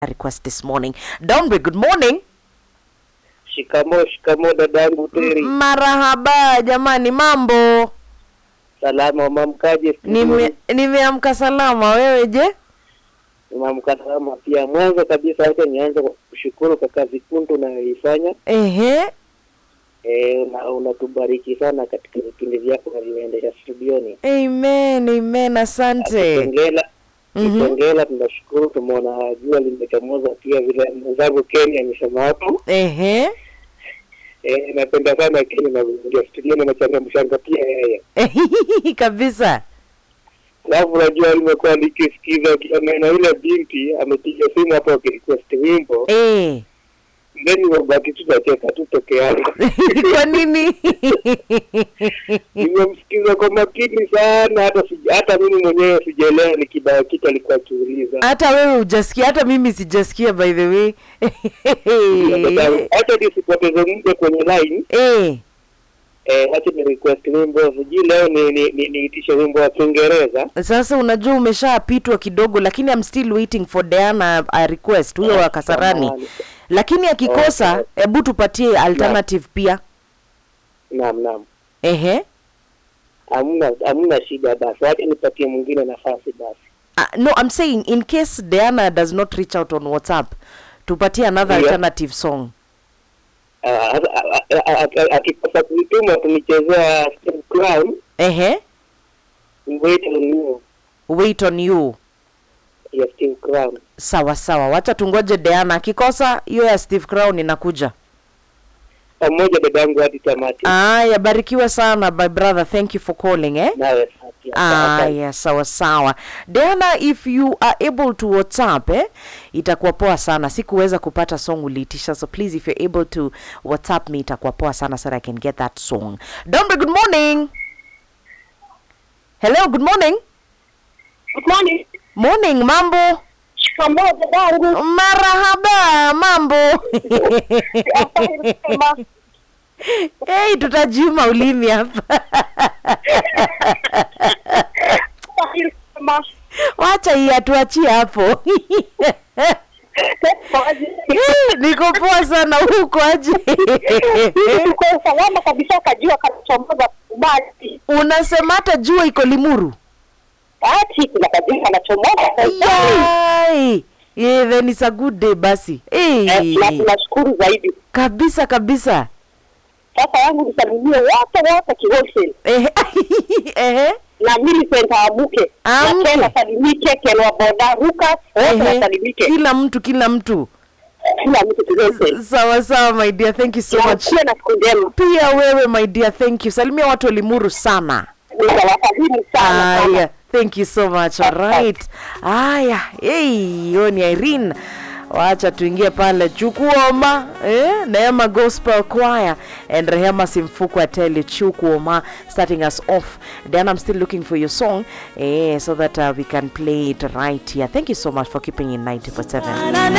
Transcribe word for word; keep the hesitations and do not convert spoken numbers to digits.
request this morning. Dombe, good morning. Shikamo, shikamo dadangu Teri. Marahaba jamani, mambo? Salama, mamkaje? Nime nimeamka salama, wewe je? Nimeamka salama pia. Mwanzo kabisa hata nianze kushukuru kwa kazi kuntu unayoifanya. Ehe. Eh, na unatubariki sana katika vipindi vyako vinavyoendesha studioni. Amen, amen, asante. Kipengela, Mhm. kipengela tunashukuru, tumeona jua limechomoza pia vile mwenzangu Kenya amesema hapo. Ehe. Eh, napenda sana Kenya na ndio studioni na changamshanga pia yeye. Kabisa. Na unajua nimekuwa nikisikiza na yule binti amepiga simu hapo akirequest wimbo. Eh. Ndeni wabaki tu nacheka tu peke yangu. Kwa nini? Nimemsikiza kwa makini sana hata sija, hata mimi mwenyewe sijaelewa ni kibao kitu alikuwa akiuliza. Hata wewe hujasikia, hata mimi sijasikia by the way. Hata nisipoteze muda kwenye line. Eh. Eh, acha ni request wimbo. Sijui leo ni ni, ni, niitishe wimbo wa Kiingereza. Sasa unajua umeshapitwa kidogo, lakini I'm still waiting for Diana a request huyo wa Kasarani. Lakini akikosa hebu okay, tupatie alternative na pia. Naam naam. Ehe. Hamna hamna shida basi. Acha nipatie mwingine nafasi basi. Uh, no, I'm saying in case Diana does not reach out on WhatsApp, tupatie another yeah, alternative song. Akikosa kuituma tunichezea Steve Crown. Ehe. Wait on you. Wait on you. Ya Steve Crown. Sawa sawa, wacha tungoje Diana. Akikosa hiyo ya Steve Crown inakuja. Pamoja dadangu hadi tamati. Ah, yabarikiwa sana my brother. Thank you for calling eh. Nawe Ah, yes, sawa sawa. Diana, if you are able to WhatsApp eh, itakuwa poa sana. Sikuweza kupata song uliitisha, so please if you're able to WhatsApp me itakuwa poa sana so that I can get that song. Dombe, good morning. Hello, good morning. Good morning. Morning, mambo? Shikamoo dadangu. Marahaba, mambo? Hey, tutajima ulimi hapa. Wacha hii atuachie hapo. Niko poa sana, huko aje? Niko salama kabisa, kajua kanachomoza basi. Unasema hata jua iko Limuru? Ati kuna kajua kanachomoza. Yai. Yeah, then it's a good day basi. Eh, hey. Tunashukuru zaidi. Kabisa kabisa. Sasa yangu nisalimie wote wote kiwholesale. Eh eh. Na Millicent Abuke. Na tena salimike Kelwa Boda Ruka, wote salimike. Kila mtu kila mtu. Kila mtu kiwholesale. Sawa sawa my dear, thank you so ya, much. Pia na siku njema. Pia wewe my dear, thank you. Salimia watu wa Limuru sana. Nitawasalimu sana. Aya, thank you so much. All right. Aya, hey, yoni Irene. Wacha tuingie pale Chukuoma, eh, Neema Gospel Choir and Rehema Simfuku Ateli Chukuoma starting us off. Then I'm still looking for your song eh, so that uh, we can play it right here. Thank you so much for keeping in ninety point seven.